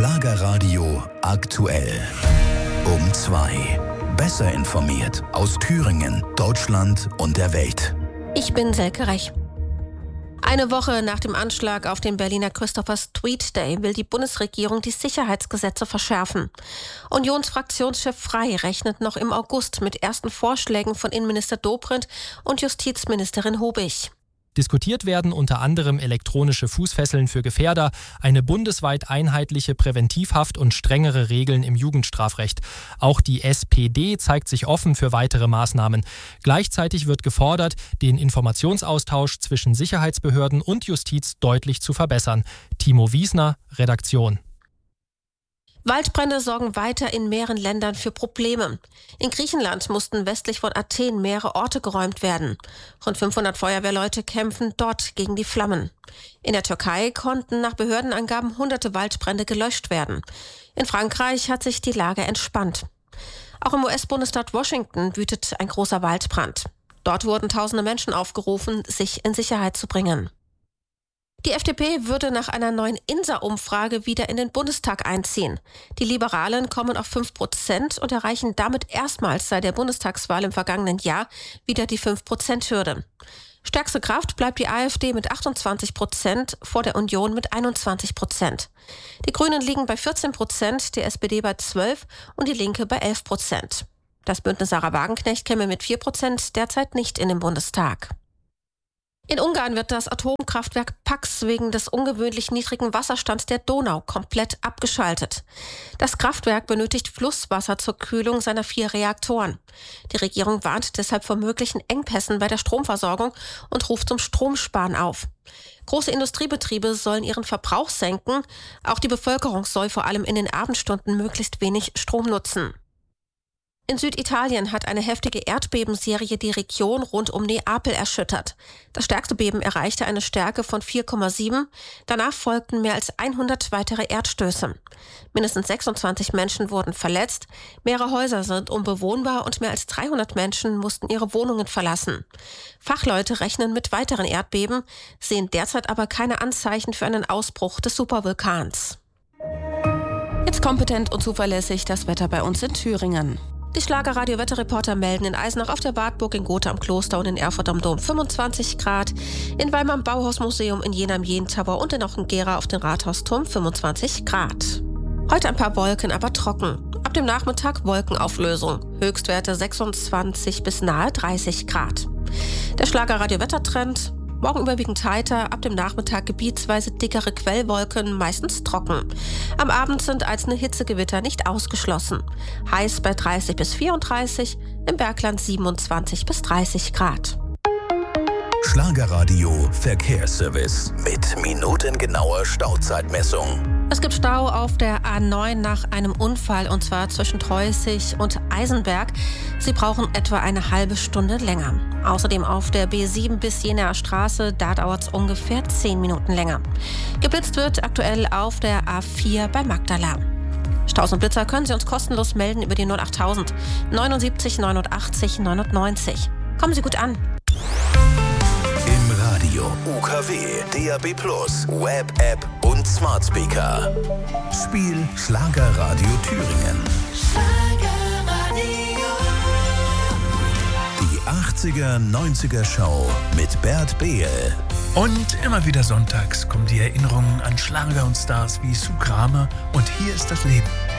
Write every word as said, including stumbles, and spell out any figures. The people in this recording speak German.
Schlagerradio aktuell. Um zwei. Besser informiert aus Thüringen, Deutschland und der Welt. Ich bin Selke Rech. Eine Woche nach dem Anschlag auf den Berliner Christopher Street Day will die Bundesregierung die Sicherheitsgesetze verschärfen. Unionsfraktionschef Frey rechnet noch im August mit ersten Vorschlägen von Innenminister Dobrindt und Justizministerin Hobig. Diskutiert werden unter anderem elektronische Fußfesseln für Gefährder, eine bundesweit einheitliche Präventivhaft und strengere Regeln im Jugendstrafrecht. Auch die S P D zeigt sich offen für weitere Maßnahmen. Gleichzeitig wird gefordert, den Informationsaustausch zwischen Sicherheitsbehörden und Justiz deutlich zu verbessern. Timo Wiesner, Redaktion. Waldbrände sorgen weiter in mehreren Ländern für Probleme. In Griechenland mussten westlich von Athen mehrere Orte geräumt werden. Rund fünfhundert Feuerwehrleute kämpfen dort gegen die Flammen. In der Türkei konnten nach Behördenangaben hunderte Waldbrände gelöscht werden. In Frankreich hat sich die Lage entspannt. Auch im U S-Bundesstaat Washington wütet ein großer Waldbrand. Dort wurden tausende Menschen aufgerufen, sich in Sicherheit zu bringen. Die F D P würde nach einer neuen INSA-Umfrage wieder in den Bundestag einziehen. Die Liberalen kommen auf fünf Prozent und erreichen damit erstmals seit der Bundestagswahl im vergangenen Jahr wieder die fünf Prozent-Hürde. Stärkste Kraft bleibt die AfD mit achtundzwanzig Prozent, vor der Union mit einundzwanzig Prozent. Die Grünen liegen bei vierzehn Prozent, die S P D bei zwölf und die Linke bei elf Prozent. Das Bündnis Sarah Wagenknecht käme mit vier Prozent derzeit nicht in den Bundestag. In Ungarn wird das Atomkraftwerk Paks wegen des ungewöhnlich niedrigen Wasserstands der Donau komplett abgeschaltet. Das Kraftwerk benötigt Flusswasser zur Kühlung seiner vier Reaktoren. Die Regierung warnt deshalb vor möglichen Engpässen bei der Stromversorgung und ruft zum Stromsparen auf. Große Industriebetriebe sollen ihren Verbrauch senken. Auch die Bevölkerung soll vor allem in den Abendstunden möglichst wenig Strom nutzen. In Süditalien hat eine heftige Erdbebenserie die Region rund um Neapel erschüttert. Das stärkste Beben erreichte eine Stärke von vier Komma sieben. Danach folgten mehr als hundert weitere Erdstöße. Mindestens sechsundzwanzig Menschen wurden verletzt. Mehrere Häuser sind unbewohnbar und mehr als dreihundert Menschen mussten ihre Wohnungen verlassen. Fachleute rechnen mit weiteren Erdbeben, sehen derzeit aber keine Anzeichen für einen Ausbruch des Supervulkans. Jetzt kompetent und zuverlässig das Wetter bei uns in Thüringen. Die Schlagerradio-Wetterreporter melden in Eisenach auf der Wartburg, in Gotha am Kloster und in Erfurt am Dom fünfundzwanzig Grad, in Weimar am Bauhausmuseum, in Jena am Jena-Tower und in Ochengera auf den Rathausturm fünfundzwanzig Grad. Heute ein paar Wolken, aber trocken. Ab dem Nachmittag Wolkenauflösung. Höchstwerte sechsundzwanzig bis nahe dreißig Grad. Der Schlagerradio-Wettertrend: morgen überwiegend heiter, ab dem Nachmittag gebietsweise dickere Quellwolken, meistens trocken. Am Abend sind einzelne Hitzegewitter nicht ausgeschlossen. Heiß bei dreißig bis vierunddreißig, im Bergland siebenundzwanzig bis dreißig Grad. Schlagerradio Verkehrsservice mit minutengenauer Stauzeitmessung. Es gibt Stau auf der A neun nach einem Unfall, und zwar zwischen Treußig und Eisenberg. Sie brauchen etwa eine halbe Stunde länger. Außerdem auf der B sieben bis Jenaer Straße, da dauert es ungefähr zehn Minuten länger. Geblitzt wird aktuell auf der A vier bei Magdala. Staus und Blitzer können Sie uns kostenlos melden über die null achttausend neunundsiebzig neunundachtzig neunundneunzig. Kommen Sie gut an. Im Radio, U K W, D A B plus, Web, App und Smart Speaker. Spiel Schlagerradio Thüringen. Schlagerradio. Die achtziger, neunziger Show mit Bert Behl. Und immer wieder sonntags kommen die Erinnerungen an Schlager und Stars wie Sue Kramer und Hier ist das Leben.